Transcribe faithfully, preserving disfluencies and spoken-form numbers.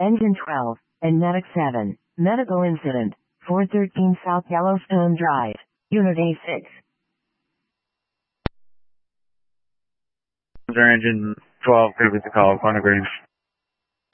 Engine twelve, and Medic seven. Medical incident, four thirteen South Yellowstone Drive, Unit A six. Engine twelve, good with the call, Quantum Green.